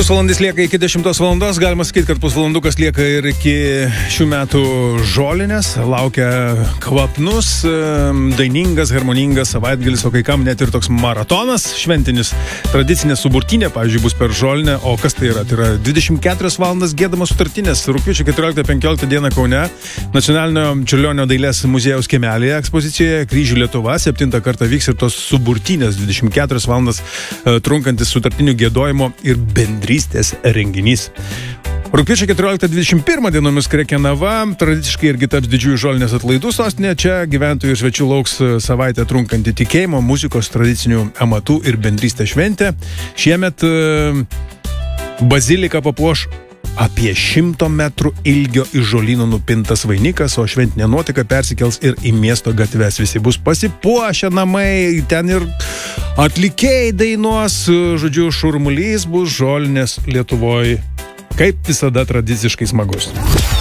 Pusvalandis lieka iki 10 valandos, galima sakyti, kad pusvalandukas lieka ir iki šių metų žolinės, laukia kvapnus, dainingas, harmoningas savaitgalis, o kai kam net ir toks maratonas šventinis, tradicinė suburtinė, pavyzdžiui, bus per žolinę, o kas tai yra? Tai yra 24 valandas giedamos sutartinės, rugpjūčio 14-15 dieną Kaune, Nacionalinio Čiurlionio dailės muziejaus kiemelėje ekspozicijoje Kryžių Lietuva, 7 kartą vyks ir tos suburtinės 24 valandas trunkantis sutartinių giedojimo ir bendrystės renginys. Rugpjūčio 14-21 dienomis Krekenava tradiciškai irgi taps didžiųjų žolinės atlaidų sostinė. Čia gyventojų ir svečių lauks savaitę trunkanti tikėjimo, muzikos, tradicinių amatų ir bendrystės šventė. Šiemet baziliką papuoš apie 100 metrų ilgio iš žolynų nupintas vainikas, o šventinė nuotaika persikels ir į miesto gatves. Visi bus pasipuošę namai, ten ir atlikėjai dainuos, žodžiu, šurmulys bus žolinės Lietuvoje, kaip visada tradiciškai smagus.